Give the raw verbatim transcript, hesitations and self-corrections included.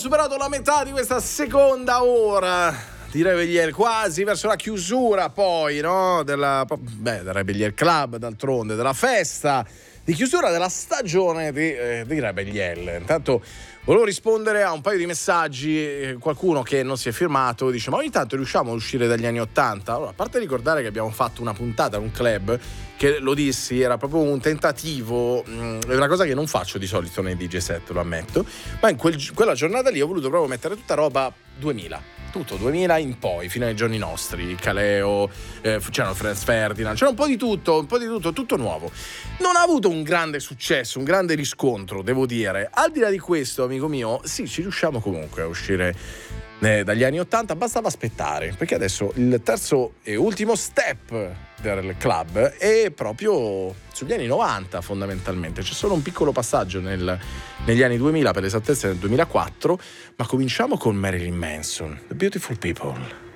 superato la metà di questa seconda ora di Rebellier, quasi verso la chiusura poi, no? Della, beh, del Rebellier Club, d'altronde, della festa di chiusura della stagione di, eh, di Rebellier. Intanto volevo rispondere a un paio di messaggi, qualcuno che non si è firmato dice: ma ogni tanto riusciamo ad uscire dagli anni ottanta? Allora, a parte ricordare che abbiamo fatto una puntata, un club, che lo dissi, era proprio un tentativo, è una cosa che non faccio di solito nei D J set, lo ammetto, ma in quel, quella giornata lì ho voluto proprio mettere tutta roba duemila, tutto duemila in poi, fino ai giorni nostri, Caleo, eh, c'erano Franz Ferdinand, c'era un po' di tutto, un po' di tutto, tutto nuovo. Non ha avuto un grande successo, un grande riscontro, devo dire. Al di là di questo, amico mio, sì, ci riusciamo comunque a uscire eh, dagli anni ottanta, bastava aspettare, perché adesso il terzo e ultimo step del club è proprio sugli anni novanta, fondamentalmente. C'è solo un piccolo passaggio nel, negli anni duemila, per l'esattezza nel duemilaquattro, ma cominciamo con Marilyn Manson, The Beautiful People.